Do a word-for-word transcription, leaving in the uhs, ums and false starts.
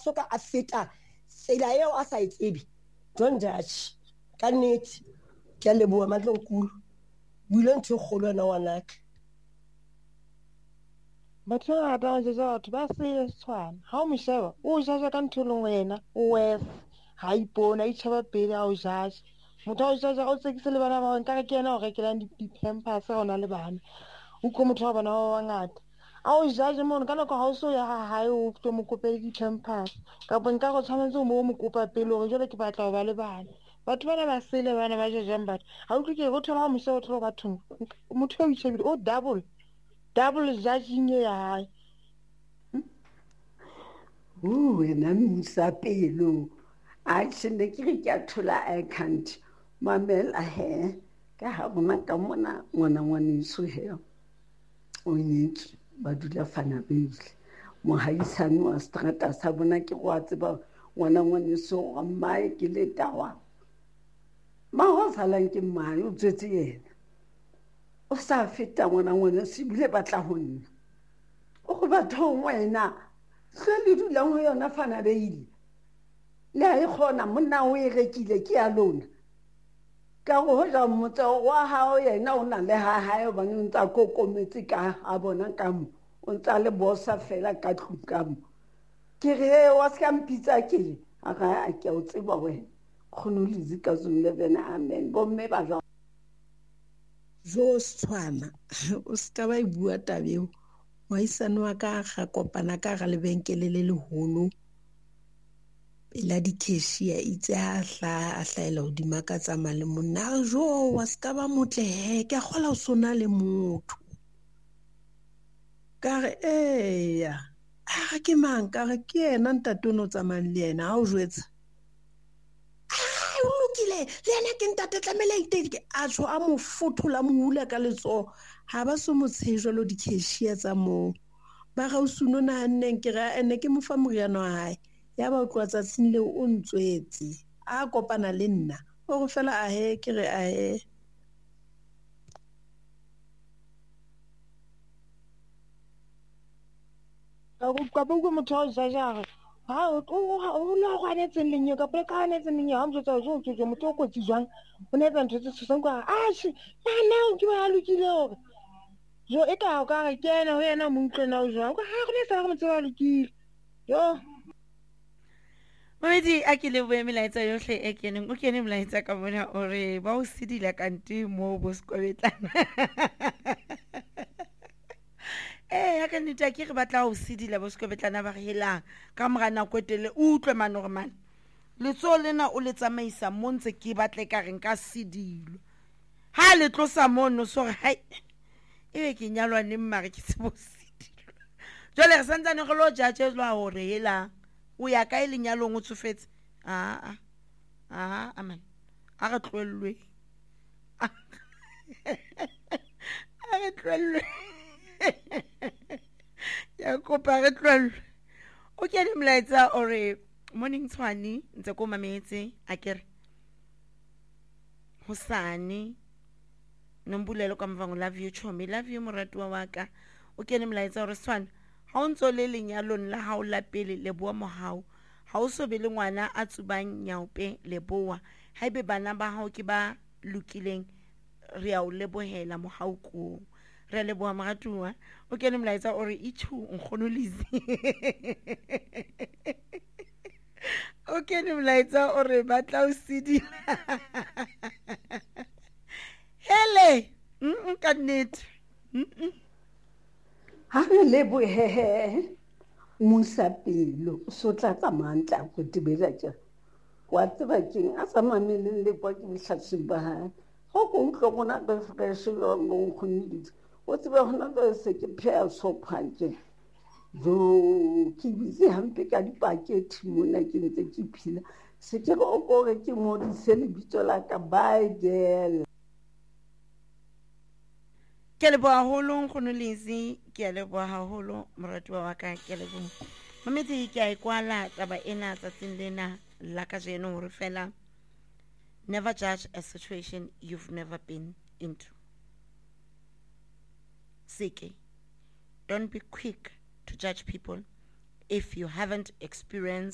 soka a feta tsela eo a sa itsebi don't judge ka nnete ke a leboha Matlonkulu buile ntho e kgolo wena ngwanaka batho ba ngata ba jaja batho ba se tshwana ha o mo sheba o jaja ka ntho e leng wena o wes ha ipona a itjheba pele a o jaja motho a o jaja o tsekise le bana ba bang ka re ke yena o rekelang di-pampers ga o na le bana o ko motho wa bana ba bangata a o jaje mono ka nako ha o so ya ga gae o tlo mo kopele di-pampers kapo nka go tshwanetse o mo mo kopa pele gore jalo ke batla go ba le bana batho bana ba sele bana ba jajang batho ga o tlokee go thola ga mošwa o thola bathong motho o itšhebile o double double judging ya hae o wena Mosapelo a tshene ke re ke a thola account mamela he ka ha bona ka mona ngwana ngwaneso he o nyetse ba dula fana bele mohaisane wa strata sa bona ke go a tseba ngwana ngwaneso wa mmae ke le tawa ma ho salang ke mmae o tsetse yena o sa feta ngwana ngwana se bile batla ho nna o go batho wena hle le dulang ho yona fana beile le a e khona monna o e rekile ke ya lona ka go hoja motho wa hao yena o na le ha hae ba ntsa kokometse ka a bona ka mo o ntsa le bossa fela ka tlukamo ke re wa ska mpitsa ke a ga a ke o tseba wena khono lizi ka eleven amen bo mme ba jwa jo Setswana o ska ba bua tabeo moisane wa ka ga kopana ka ga lebenkele le leholo pela di cashier itse a hla a hlaela hodima ka tsama le monna jo wa ska ba motle he ke gola o sona le motho ka re eya a ke mang ka re ke yena ntate no tsamang le yena ha o jwetsa o lokile le yena ke ntate tlamela itedi a tsho a mo fothola mo hula ka letso ha ba so mo tshejwa lo di cashier tsa mo ba ga o suno na nneng ke ga ene ke mo fa moriano wa hae ya ba o tlwatsa tsing le o ntswetse a kopana le nna o go fela a he ke re a he ka go ka bo motho o jaja ha o o la go ane tseng lenyo ka pele ka ane tseng lenyo ha motho o jo jo motho o kotsi jwang o ne tsa ntho tse tshosang kwa a shi na na o ke ba lokile hore jo e ka o ka re ke ena ho yena mo ntlena o jwang ha go ne sa go motho wa lokile yo Moedi a ke le boe melaetsa yohle e keneng o kene melaetsa ka bona ore ba o sidila kante mo bo skobetlana eh ya ka nnete ke re batla o sidila bo skobetlana ba re helang ka mora nako tele o utlwe manore man letso lena o le tsamaisa montse ke batle ka reng ka sidilo ha le tlosa mono so re hai ebe ke nyalwa ne mmare ke se bo sidilo jole re santsane go lo judge lo hore helang o ya ka ile nyalong o tsofetse a a a amen a re tlwellwe a re tlwellwe ya kopa re tlwellwe o ke di mlaetsa ore morning Tshwane ntse ko mametse a kere hosane nombulelo ka mvango love you chomi love you moratuwa waka o ke di mlaetsa ore Tshwane ha o ntso le lenyalong la hao la pele le boa mohau ha o so be le ngwana a tsubang nyaope le boa haebe bana ba hao ke ba lokileng re a o lebohela mohau ko re le boa moratuwa o kene mlaetsa ore ithu nkgonolizi o kene mlaetsa ore batla o sidila hele mm ka nnete mm ha re le bohehe Mosapelo so tla tsamantla go tibela tja wa tseba keng a tsamamele le kwa ke bohlatsing ba ha go go ntlo gona ba fresh lo mo khonidi o tseba hona ba se ke phea so phanje jo ke bitse hampe ka dipakete mona ke ntse ke phila se ke go go re ke mo di sele bitso la ka bye girl ke le boa holo go nolisi ke le boa haholo moratuwa wa ka ke le bong mametse ke a ikwala taba ena tsa tsindena la ka jeno hore fela never judge a situation you've never been into. Sike, don't be quick to judge people if you haven't experienced